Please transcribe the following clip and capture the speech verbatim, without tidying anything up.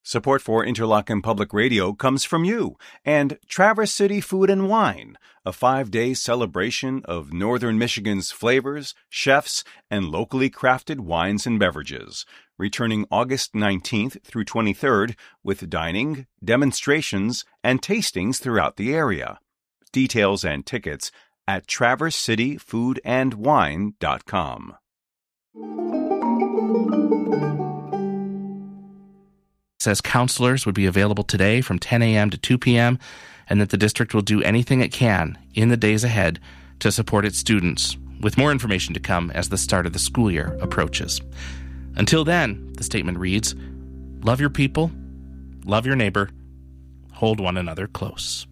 Support for Interlochen Public Radio comes from you and Traverse City Food and Wine, a five-day celebration of Northern Michigan's flavors, chefs, and locally crafted wines and beverages, returning August nineteenth through twenty-third with dining, demonstrations, and tastings throughout the area. Details and tickets at traverse city food and wine dot com. Says counselors would be available today from ten a.m. to two p.m. and that the district will do anything it can in the days ahead to support its students, with more information to come as the start of the school year approaches. Until then, the statement reads, love your people, love your neighbor, hold one another close.